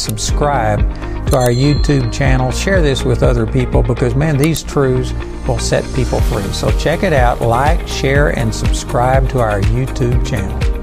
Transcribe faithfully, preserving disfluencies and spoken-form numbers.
subscribe to our YouTube channel. Share this with other people because, man, these truths will set people free. So check it out, like, share, and subscribe to our YouTube channel.